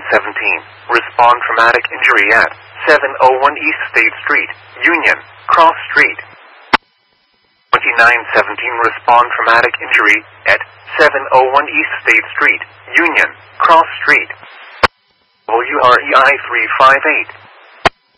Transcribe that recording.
Respond traumatic injury at 701 East State Street, Union, Cross Street. 2917 Respond traumatic injury at 701 East State Street, Union, Cross Street. WREI 358.